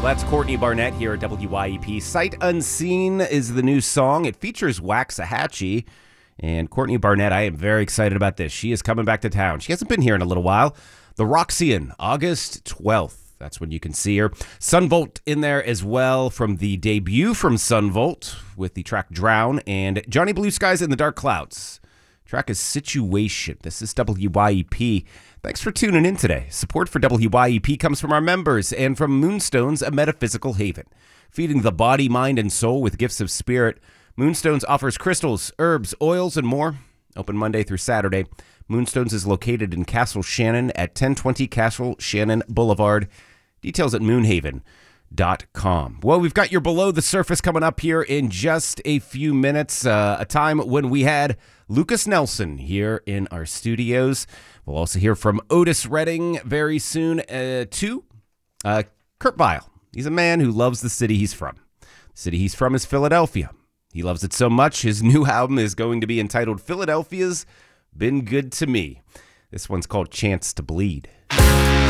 That's Courtney Barnett here at WYEP. Sight Unseen is the new song. It features Waxahachie. And Courtney Barnett, I am very excited about this. She is coming back to town. She hasn't been here in a little while. The Roxyon, August 12th. That's when you can see her. Son Volt in there as well from the debut from Son Volt with the track Drown. And Johnny Blue Skies in the Dark Clouds. Track is Situation. This is WYEP. Thanks for tuning in today. Support for WYEP comes from our members and from Moonstones, a metaphysical haven. Feeding the body, mind, and soul with gifts of spirit. Moonstones offers crystals, herbs, oils, and more. Open Monday through Saturday. Moonstones is located in Castle Shannon at 1020 Castle Shannon Boulevard. Details at moonhaven.com. Well, we've got your Below the Surface coming up here in just a few minutes. A time when we had Lucas Nelson here in our studios. We'll also hear from Otis Redding very soon, too. Kurt Vile. He's a man who loves the city he's from. The city he's from is Philadelphia. He loves it so much, his new album is going to be entitled Philadelphia's Been Good to Me. This one's called Chance to Bleed.